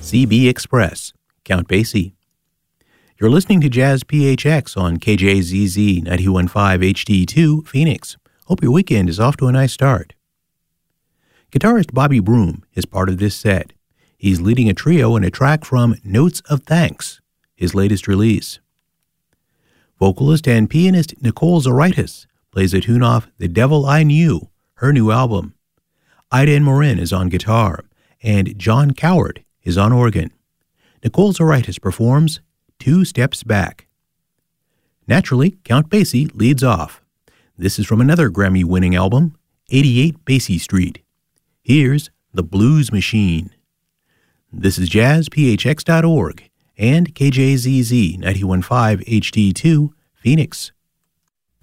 CB Express, Count Basie. You're listening to Jazz PHX on KJZZ 91.5 HD2, Phoenix. Hope your weekend is off to a nice start. Guitarist Bobby Broom is part of this set. He's leading a trio in a track from Notes of Thanks, his latest release. Vocalist and pianist Nicole Zaritis plays a tune off The Devil I Knew, her new album. Aidan Morin is on guitar, and John Coward is on organ. Nicole Zaritis performs Two Steps Back. Naturally, Count Basie leads off. This is from another Grammy-winning album, 88 Basie Street. Here's The Blues Machine. This is jazzphx.org and KJZZ 91.5 HD2, Phoenix.